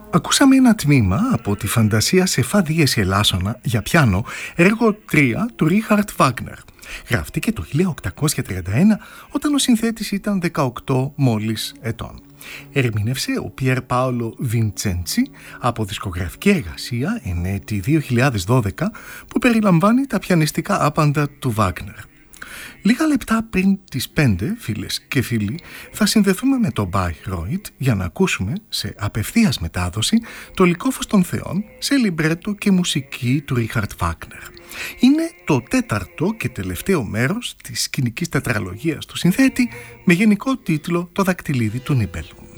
Ακούσαμε ένα τμήμα από τη φαντασία σε φα δίεση ελάσσονα για πιάνο, έργο 3 του Ρίχαρτ Βάγκνερ. Γράφτηκε το 1831 όταν ο συνθέτης ήταν 18 μόλις ετών. Ερμήνευσε ο Πιέρ Πάολο Βιντσέντσι από δισκογραφική εργασία εν έτη 2012 που περιλαμβάνει τα πιανιστικά άπαντα του Βάγκνερ. Λίγα λεπτά πριν τις 5, φίλες και φίλοι, θα συνδεθούμε με τον Bayreuth για να ακούσουμε σε απευθείας μετάδοση το Λυκόφως των Θεών σε λιμπρέτο και μουσική του Ρίχαρτ Βάγκνερ. Είναι το τέταρτο και τελευταίο μέρος της σκηνικής τετραλογίας του συνθέτη με γενικό τίτλο «Το δακτυλίδι του Νίμπελουνγκ».